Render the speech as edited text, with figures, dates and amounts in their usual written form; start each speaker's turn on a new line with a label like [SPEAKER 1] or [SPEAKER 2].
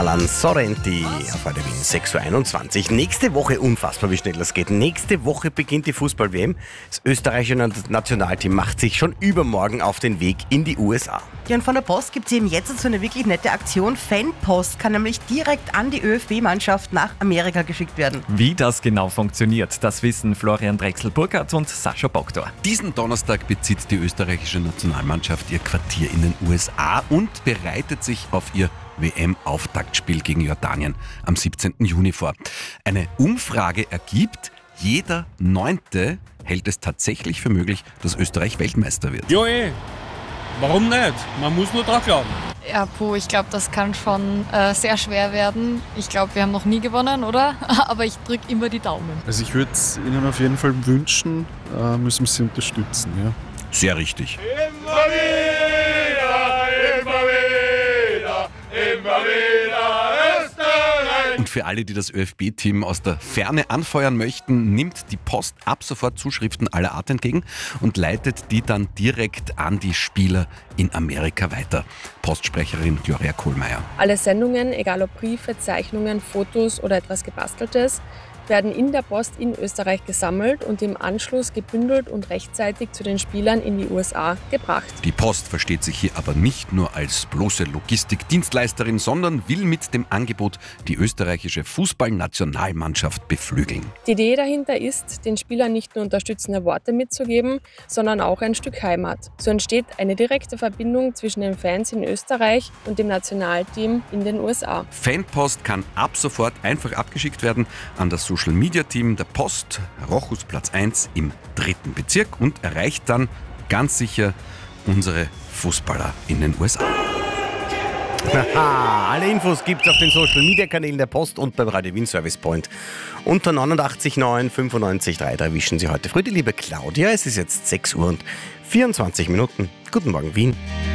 [SPEAKER 1] Alan Sorrenti auf Radio Wien 6.21 Uhr. Nächste Woche, unfassbar wie schnell das geht, nächste Woche beginnt die Fußball-WM. Das österreichische Nationalteam macht sich schon übermorgen auf den Weg in die USA.
[SPEAKER 2] Ja, und von der Post gibt es eben jetzt so eine wirklich nette Aktion. Fanpost kann nämlich direkt an die ÖFB-Mannschaft nach Amerika geschickt werden.
[SPEAKER 3] Wie das genau funktioniert, das wissen Florian Drechsel-Burkhardt und Sascha Bogdor.
[SPEAKER 4] Diesen Donnerstag bezieht die österreichische Nationalmannschaft ihr Quartier in den USA und bereitet sich auf ihr WM-Auftaktspiel gegen Jordanien am 17. Juni vor. Eine Umfrage ergibt, jeder Neunte hält es tatsächlich für möglich, dass Österreich Weltmeister wird.
[SPEAKER 5] Ja, warum nicht? Man muss nur dran glauben.
[SPEAKER 6] Ja, ich glaube, das kann schon sehr schwer werden. Ich glaube, wir haben noch nie gewonnen, oder? Aber ich drücke immer die Daumen.
[SPEAKER 7] Also ich würde es Ihnen auf jeden Fall wünschen, müssen wir Sie unterstützen. Ja?
[SPEAKER 4] Sehr richtig.
[SPEAKER 8] Immer wieder, immer wieder, immer wieder Österreich.
[SPEAKER 4] Und für alle, die das ÖFB-Team aus der Ferne anfeuern möchten, nimmt die Post ab sofort Zuschriften aller Art entgegen und leitet die dann direkt an die Spieler in Amerika weiter. Postsprecherin Gloria Kohlmeier.
[SPEAKER 9] Alle Sendungen, egal ob Briefe, Zeichnungen, Fotos oder etwas Gebasteltes, werden in der Post in Österreich gesammelt und im Anschluss gebündelt und rechtzeitig zu den Spielern in die USA gebracht.
[SPEAKER 4] Die Post versteht sich hier aber nicht nur als bloße Logistikdienstleisterin, sondern will mit dem Angebot die österreichische Fußballnationalmannschaft beflügeln.
[SPEAKER 9] Die Idee dahinter ist, den Spielern nicht nur unterstützende Worte mitzugeben, sondern auch ein Stück Heimat. So entsteht eine direkte Verbindung zwischen den Fans in Österreich und dem Nationalteam in den USA.
[SPEAKER 4] Fanpost kann ab sofort einfach abgeschickt werden an das Social-Media-Team der Post, Rochusplatz 1 im 3. Bezirk und erreicht dann ganz sicher unsere Fußballer in den USA.
[SPEAKER 1] Haha, alle Infos gibt's auf den Social-Media-Kanälen der Post und beim Radio Wien Service Point. Unter 89.9 95.3, da erwischen Sie heute früh die liebe Claudia. Es ist jetzt 6 Uhr und 24 Minuten. Guten Morgen, Wien.